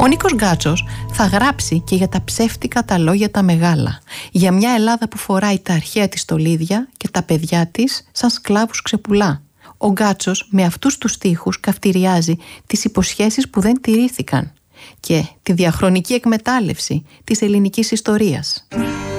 Ο Νίκος Γκάτσος θα γράψει και για τα ψεύτικα τα λόγια τα μεγάλα, για μια Ελλάδα που φοράει τα αρχαία της στολίδια και τα παιδιά της σαν σκλάβους ξεπουλά. Ο Γκάτσος με αυτούς τους στίχους καυτηριάζει τις υποσχέσεις που δεν τηρήθηκαν και τη διαχρονική εκμετάλλευση της ελληνικής ιστορίας.